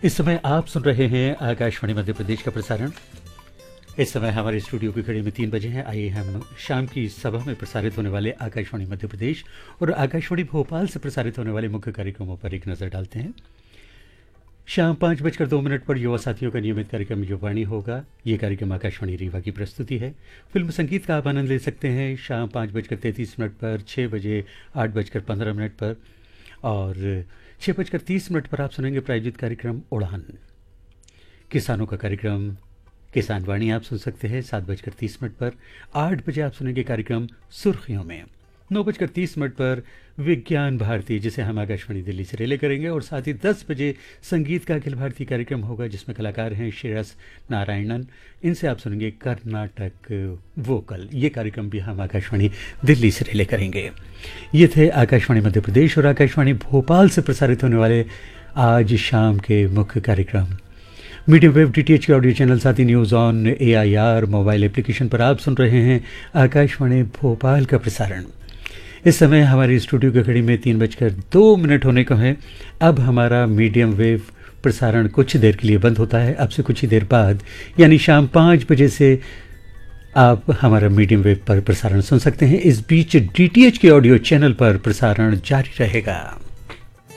इस समय आप सुन रहे हैं आकाशवाणी मध्य प्रदेश का प्रसारण। इस समय हमारे स्टूडियो की घड़ी में 3 बजे हैं। आइए हम शाम की सभा में प्रसारित होने वाले आकाशवाणी मध्य प्रदेश और आकाशवाणी भोपाल से प्रसारित होने वाले मुख्य कार्यक्रमों पर एक नज़र डालते हैं। शाम 5:02 पर युवा साथियों का नियमित कार्यक्रम युवाणी होगा। ये कार्यक्रम आकाशवाणी रीवा की प्रस्तुति है। फिल्म संगीत का आप आनंद ले सकते हैं शाम 5:33 पर, 6 बजे, 8:15 पर और 6:30 पर आप सुनेंगे प्रायोजित कार्यक्रम उड़ान। किसानों का कार्यक्रम किसान वाणी आप सुन सकते हैं 7:30 पर। 8 बजे आप सुनेंगे कार्यक्रम सुर्खियों में। 9:30 पर विज्ञान भारती, जिसे हम आकाशवाणी दिल्ली से रिले करेंगे और साथ ही 10 बजे संगीत का अखिल भारतीय कार्यक्रम होगा जिसमें कलाकार हैं श्रेयस नारायणन। इनसे आप सुनेंगे कर्नाटक वोकल। ये कार्यक्रम भी हम आकाशवाणी दिल्ली से रिले करेंगे। ये थे आकाशवाणी मध्य प्रदेश और आकाशवाणी भोपाल से प्रसारित होने वाले आज शाम के मुख्य कार्यक्रम। मीडियम वेव DTH के ऑडियो चैनल, साथ ही news on AIR mobile application पर आप सुन रहे हैं आकाशवाणी भोपाल का प्रसारण। इस समय हमारी स्टूडियो की घड़ी में 3:02 होने को है। अब हमारा मीडियम वेव प्रसारण कुछ देर के लिए बंद होता है। अब से कुछ ही देर बाद यानी शाम 5 बजे से आप हमारा मीडियम वेव पर प्रसारण सुन सकते हैं। इस बीच DTH के ऑडियो चैनल पर प्रसारण जारी रहेगा।